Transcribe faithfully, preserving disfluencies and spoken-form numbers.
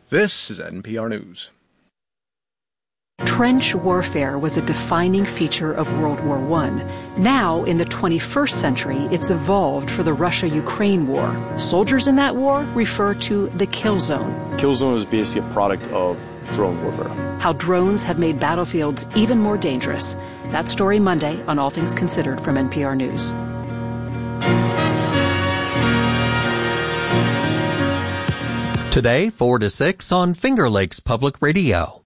This is N P R News. Trench warfare was a defining feature of World War One. Now, in the twenty-first century, it's evolved for the Russia-Ukraine war. Soldiers in that war refer to the kill zone. Kill zone is basically a product of drone warfare. How drones have made battlefields even more dangerous. That story Monday on All Things Considered from N P R News. Today, four to six on Finger Lakes Public Radio.